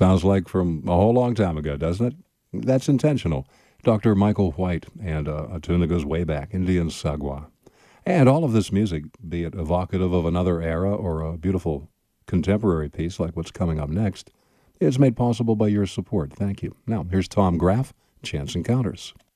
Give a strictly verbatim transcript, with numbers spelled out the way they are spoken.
sounds like from a whole long time ago, doesn't it? That's intentional. Doctor Michael White and uh, a tune that goes way back, Indian Sagwa. And all of this music, be it evocative of another era or a beautiful contemporary piece like what's coming up next, is made possible by your support. Thank you. Now, here's Tom Graff, Chance Encounters.